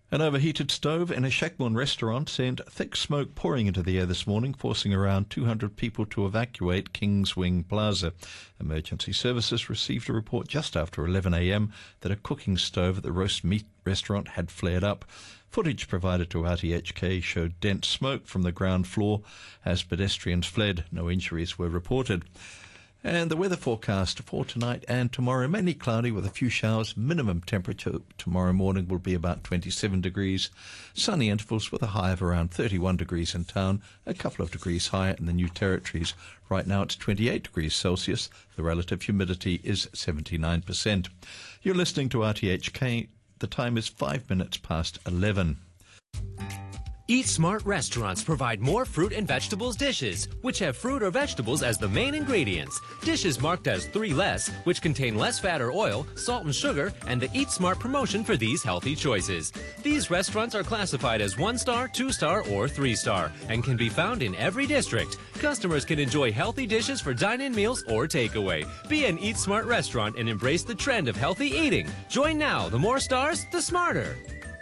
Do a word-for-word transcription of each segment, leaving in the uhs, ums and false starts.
An overheated stove in a Shakmon restaurant sent thick smoke pouring into the air this morning, forcing around two hundred people to evacuate Kings Wing Plaza. Emergency services received a report just after eleven a m that a cooking stove at the roast meat restaurant had flared up. Footage provided to R T H K showed dense smoke from the ground floor as pedestrians fled. No injuries were reported. And the weather forecast for tonight and tomorrow, mainly cloudy with a few showers. Minimum temperature tomorrow morning will be about twenty-seven degrees. Sunny intervals with a high of around thirty-one degrees in town, a couple of degrees higher in the New Territories. Right now it's twenty-eight degrees Celsius. The relative humidity is seventy-nine percent. You're listening to R T H K. The time is five minutes past eleven. Eat Smart restaurants provide more fruit and vegetables dishes, which have fruit or vegetables as the main ingredients. Dishes marked as three less, which contain less fat or oil, salt and sugar, and the Eat Smart promotion for these healthy choices. These restaurants are classified as one-star, two-star, or three-star, and can be found in every district. Customers can enjoy healthy dishes for dine-in meals or takeaway. Be an Eat Smart restaurant and embrace the trend of healthy eating. Join now. The more stars, the smarter.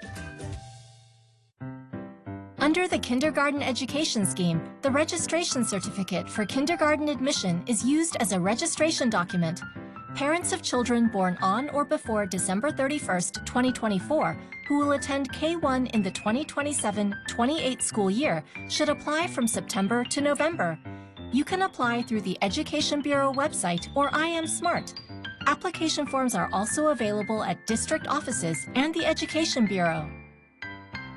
Under the Kindergarten Education Scheme, the registration certificate for kindergarten admission is used as a registration document. Parents of children born on or before December thirty-first, twenty twenty-four, who will attend K one in the twenty twenty-seven twenty-eight school year should apply from September to November. You can apply through the Education Bureau website or I Am Smart. Application forms are also available at district offices and the Education Bureau.